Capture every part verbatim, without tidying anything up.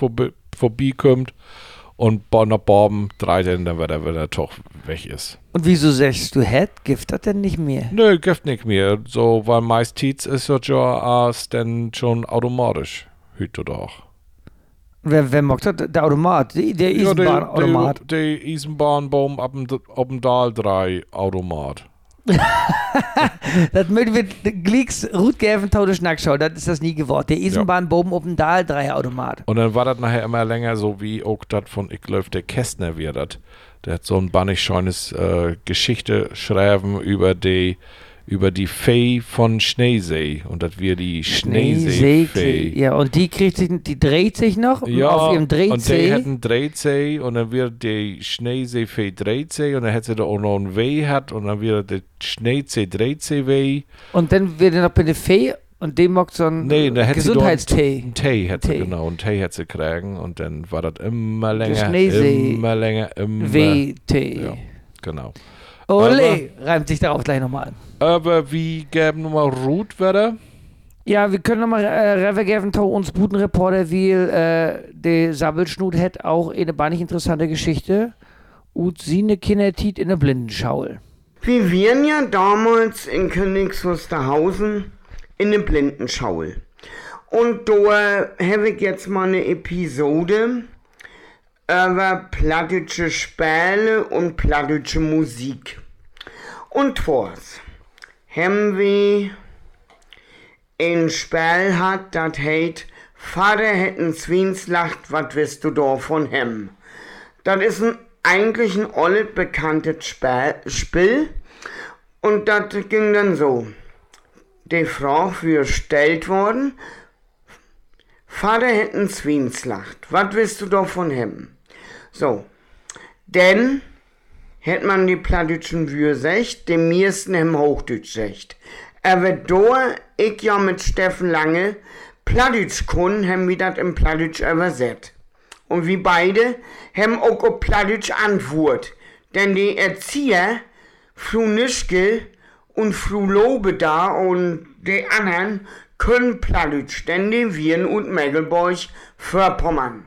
vorbi- vorbeikommt und nach Borben dreht er, dann, wenn er, wenn er doch weg ist. Und wieso sagst du, hätt, gibt das denn nicht mehr? Nö, gibt nicht mehr. So, weil meist Tietz ist das ja äh, dann schon automatisch. Heute doch. Wer, wer macht das? Der Automat, der, der Ja, der, Eisenbahnautomat. der, der Eisenbahnbaum ab dem, ab dem Dahl drei Automat. Das möchten wir Glicks Rutgäfen Tode Schnackschau, das ist das nie geworden. Der Eisenbahnbaum auf dem Dahl drei Automat. Und dann war das nachher immer länger so wie auch das von, ich glaube, der Kästner wird das. Der hat so ein bannig schönes äh, Geschichte schreiben über die über die Fee von Schneesee und das wir die Schneesee-Fee. Ja, und die kriegt sich, die dreht sich noch ja, auf ihrem Drehzeh. Und die hat einen Drehzeh und dann wird die Schneesee-Fee Drehzeh und dann hat sie da auch noch einen Weh hat und dann wird der Schneesee-Drehzeh-Weh. Und dann wird er noch bei der Fee und dem macht so ein nee, Gesundheitstee. Einen Tee hat sie, genau, einen Tee hat sie kriegen und dann war das immer länger, immer länger, immer. W-Tee. Ja, genau. Ole, reimt sich darauf gleich nochmal an. Aber wie gäben nochmal Ruth wieder? Ja, wir können nochmal äh, revergeben, to uns Butenreporter, wie äh, der Sabbelschnut hat auch eine bannig interessante Geschichte. Und sie ne Kindertit in der Blindenschaul. Wir wären ja damals in Königs Wusterhausen in der Blindenschaul. Und da habe ich jetzt mal eine Episode über plattische Spiele und plattische Musik. Und was? Haben wir ein Spiel hat, das heißt, Vater hätten Zwiens lacht, was wirst du da von hem? Das ist ein, eigentlich ein alles bekanntes Spiel, Spiel und das ging dann so. Die Frage für gestellt worden, Vater hätten Zwiens lacht, was wirst du da von hem? So, denn hätt man die plattdeutschen Wür secht, dem meisten im Hochdeutsch secht. Aber da ich ja mit Steffen Lange Plattdeutsch kun, haben wir das im Plattdeutsch übersetzt. Und wir beide haben auch auf Plattdeutsch Antwort. Denn die Erzieher, Fru Nischke und Fru Lobe da und die anderen können Plattdeutsch, denn die Viren und Megelburg Vorpommern.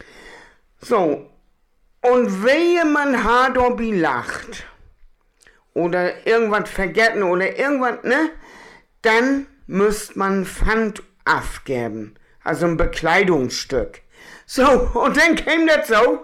So, und wehe man hart obi lacht oder irgendwas vergessen oder irgendwas, ne, dann müsst man Pfand abgeben, also ein Bekleidungsstück. So, und dann käme das so,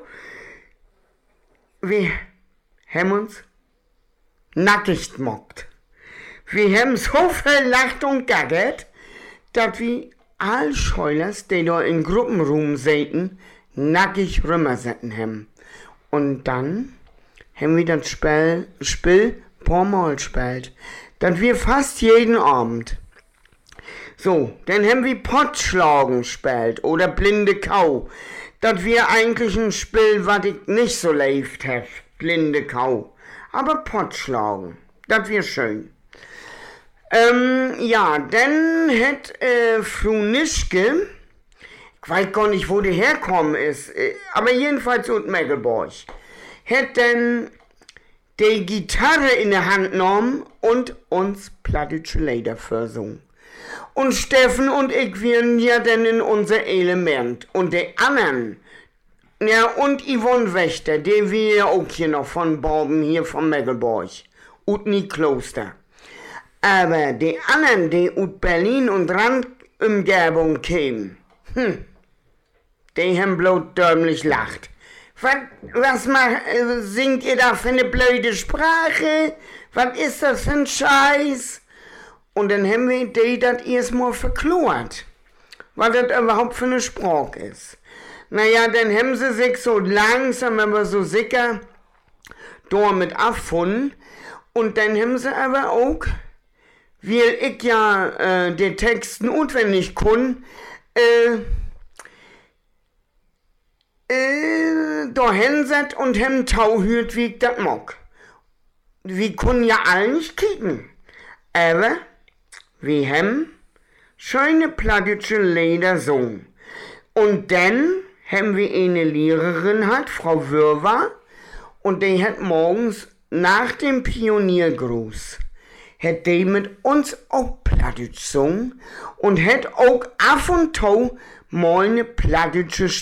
wir haben uns nackig mockt. Wir haben so viel lacht und gaggert, dass wir all Scheulers, die da in Gruppenraum säten, nackig rümmersetten haben. Und dann haben wir das Spiel, Spiel paar Mal gespielt. Das wir fast jeden Abend. So, dann haben wir Pottschlagen gespielt oder blinde Kau. Das wir eigentlich ein Spiel, was ich nicht so lebt habe. Blinde Kau. Aber Pottschlagen, das wir schön. Ähm, ja, dann hat äh, Fru Nischke, ich weiß gar nicht, wo die herkommen ist, aber jedenfalls aus Megelburg, hat dann die Gitarre in der Hand genommen und uns plattdeutsche Lieder versungen. Und Steffen und ich wären ja dann in unser Element. Und die anderen, ja, und Yvonne Wächter, die wir ja auch hier noch von Borben, hier von Megelburg, Utni Kloster. Aber die anderen, die aus Berlin und Randumgebung kämen, hm, die haben bloß dämlich lacht. Was, was macht, singt ihr da für eine blöde Sprache? Was ist das für ein Scheiß? Und dann haben wir die das erstmal verklort, was das überhaupt für eine Sprache ist. Naja, dann haben sie sich so langsam, aber so sicher damit abgefunden. Und dann haben sie aber auch, weil ich ja äh, die Texten auswendig kann, äh, Äh, da hinset und hem Tau hürt, wie ich das mag. Wir können ja alle nicht kicken. Aber wir haben schöne plattdeutsche Lieder singen. Und dann haben wir eine Lehrerin hat, Frau Würwer, und die hat morgens nach dem Pioniergruß, hat die mit uns auch Plattdeutsch gesungen und hat auch ab und zu mal eine plattdeutsche